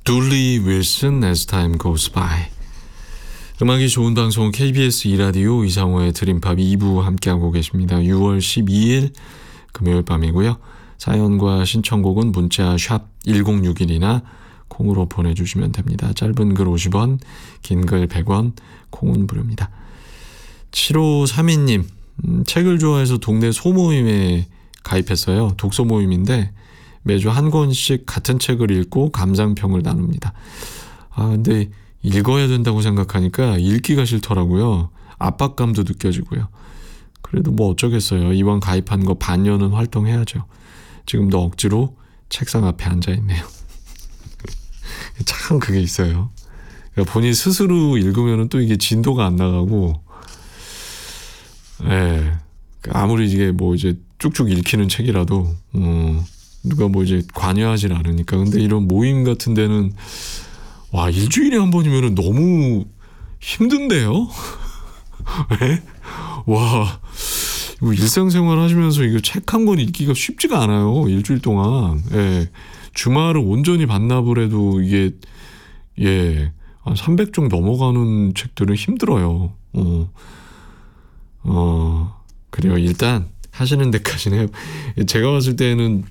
둘리 윌슨 As Time Goes By. 음악이 좋은 방송은 KBS 2라디오 이상호의 드림팝 2부 함께하고 계십니다. 6월 12일 금요일 밤이고요. 사연과 신청곡은 문자 샵 1061이나 콩으로 보내주시면 됩니다. 짧은 글 50원, 긴 글 100원, 콩은 무료입니다. 7532님, 책을 좋아해서 동네 소모임에 가입했어요. 독서 모임인데 매주 한 권씩 같은 책을 읽고 감상평을 나눕니다. 근데 읽어야 된다고 생각하니까 읽기가 싫더라고요. 압박감도 느껴지고요. 그래도 뭐 어쩌겠어요. 이왕 가입한 거 반년은 활동해야죠. 지금도 억지로 책상 앞에 앉아있네요. 참 그게 있어요. 그러니까 본인 스스로 읽으면 또 이게 진도가 안 나가고, 아무리 이게 뭐 이제 쭉쭉 읽히는 책이라도, 누가 뭐 이제 관여하진 않으니까. 근데 이런 모임 같은 데는, 와, 일주일에 한 번이면 너무 힘든데요? 네? 와, 이거 일상생활 하시면서 이거 책 한 권 읽기가 쉽지가 않아요. 일주일 동안. 주말을 온전히 반납을 해도 이게, 한 300종 넘어가는 책들은 힘들어요. 그래요. 일단 하시는 데까지는 해요. 제가 봤을 때는,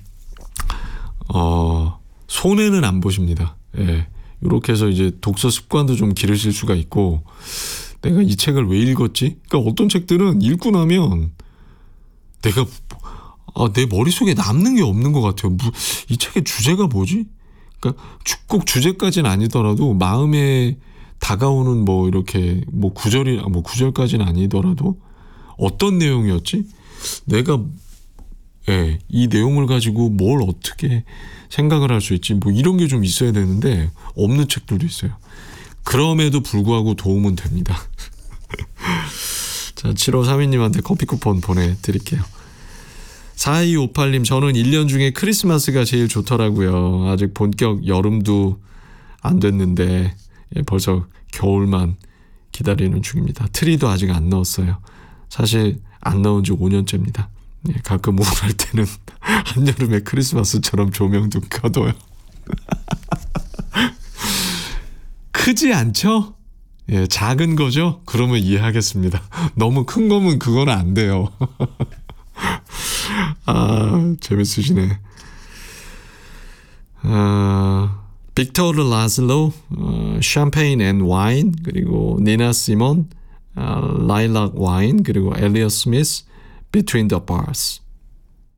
손해는 안 보십니다. 이렇게 해서 이제 독서 습관도 좀 기르실 수가 있고, 내가 이 책을 왜 읽었지? 그러니까 어떤 책들은 읽고 나면 내가 내 머릿속에 남는 게 없는 것 같아요. 이 책의 주제가 뭐지? 그러니까 꼭 주제까지는 아니더라도 마음에 다가오는 뭐 이렇게 뭐 구절까지는 아니더라도 어떤 내용이었지? 내가 이 내용을 가지고 뭘 어떻게 생각을 할 수 있지? 뭐 이런 게 좀 있어야 되는데 없는 책들도 있어요. 그럼에도 불구하고 도움은 됩니다. 자, 7532님한테 커피 쿠폰 보내드릴게요. 4258님, 저는 1년 중에 크리스마스가 제일 좋더라고요. 아직 본격 여름도 안 됐는데 벌써 겨울만 기다리는 중입니다. 트리도 아직 안 넣었어요. 사실 안 넣은 지 5년째입니다. 가끔 우울할 때는 한여름에 크리스마스처럼 조명도 켜둬요. 크지 않죠? 작은 거죠? 그러면 이해하겠습니다. 너무 큰 거면 그건 안 돼요. 재밌으시네. 빅토르 라슬로, 샴페인 앤 와인, 그리고 니나 시몬, 라일락 와인, 그리고 엘리엇 스미스, Between the Bars.